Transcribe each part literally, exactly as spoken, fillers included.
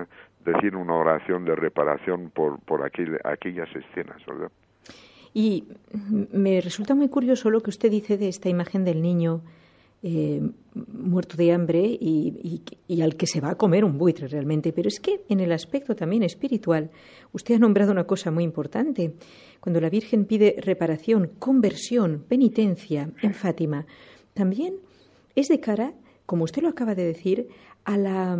¿eh? Decir una oración de reparación por, por aquel, aquellas escenas, ¿verdad? Y me resulta muy curioso lo que usted dice de esta imagen del niño eh, muerto de hambre y, y, y al que se va a comer un buitre realmente. Pero es que en el aspecto también espiritual, usted ha nombrado una cosa muy importante. Cuando la Virgen pide reparación, conversión, penitencia en Fátima, también es de cara, como usted lo acaba de decir, a la...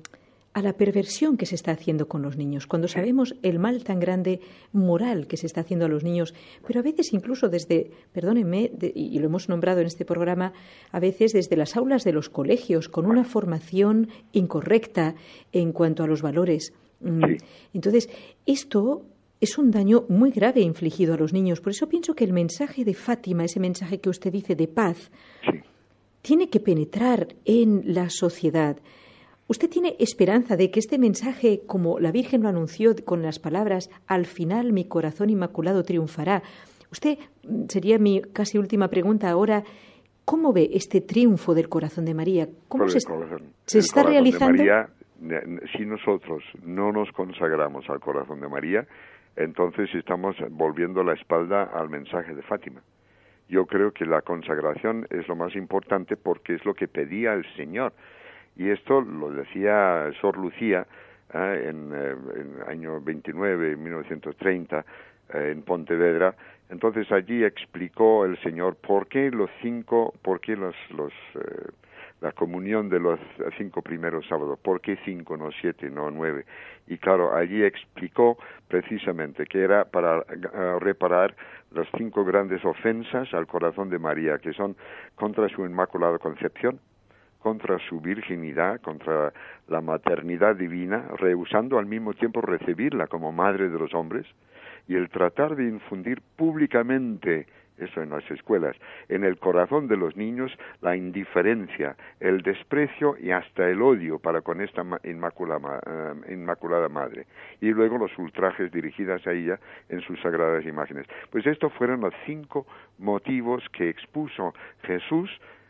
a la perversión que se está haciendo con los niños, cuando sabemos el mal tan grande moral que se está haciendo a los niños, pero a veces incluso desde, perdónenme, de, y lo hemos nombrado en este programa, a veces desde las aulas de los colegios, con una formación incorrecta en cuanto a los valores. Sí. Entonces, esto es un daño muy grave infligido a los niños. Por eso pienso que el mensaje de Fátima, ese mensaje que usted dice de paz, sí, tiene que penetrar en la sociedad. ¿Usted tiene esperanza de que este mensaje, como la Virgen lo anunció con las palabras, al final mi corazón inmaculado triunfará? Usted, sería mi casi última pregunta ahora, ¿cómo ve este triunfo del corazón de María? ¿Cómo se, se el está realizando? De María, si nosotros no nos consagramos al corazón de María, entonces estamos volviendo la espalda al mensaje de Fátima. Yo creo que la consagración es lo más importante porque es lo que pedía el Señor. Y esto lo decía Sor Lucía eh, en el año veintinueve, mil novecientos treinta, eh, en Pontevedra. Entonces allí explicó el Señor por qué los cinco, por qué los, los eh, la comunión de los cinco primeros sábados, por qué cinco, no siete, no nueve. Y claro, allí explicó precisamente que era para uh, reparar las cinco grandes ofensas al corazón de María, que son contra su Inmaculada Concepción, contra su virginidad, contra la maternidad divina, rehusando al mismo tiempo recibirla como madre de los hombres, y el tratar de infundir públicamente, eso en las escuelas, en el corazón de los niños, la indiferencia, el desprecio y hasta el odio para con esta inmaculada, uh, inmaculada madre, y luego los ultrajes dirigidos a ella en sus sagradas imágenes. Pues estos fueron los cinco motivos que expuso Jesús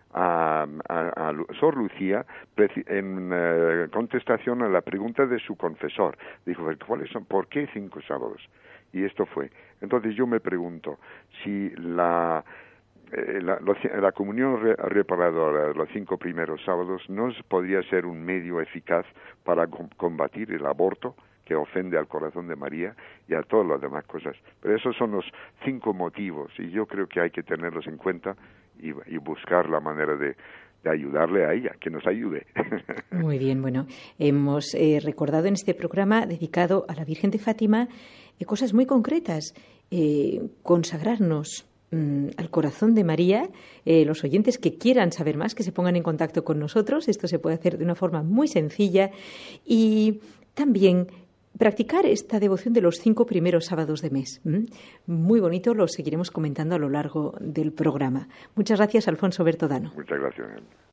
A, a, a Sor Lucía en uh, contestación a la pregunta de su confesor. Dijo, ¿cuáles son? ¿Por qué cinco sábados? Y esto fue. Entonces yo me pregunto si la eh, la, la comunión re, reparadora, los cinco primeros sábados, no podría ser un medio eficaz para combatir el aborto, que ofende al corazón de María y a todas las demás cosas. Pero esos son los cinco motivos y yo creo que hay que tenerlos en cuenta y, y buscar la manera de, de ayudarle a ella, que nos ayude. Muy bien, bueno, hemos eh, recordado en este programa dedicado a la Virgen de Fátima eh, cosas muy concretas, eh, consagrarnos mmm, al corazón de María. Eh, los oyentes que quieran saber más, que se pongan en contacto con nosotros. Esto se puede hacer de una forma muy sencilla y también practicar esta devoción de los cinco primeros sábados de mes. ¿Mm? Muy bonito, lo seguiremos comentando a lo largo del programa. Muchas gracias, Alfonso Bertodano. Muchas gracias.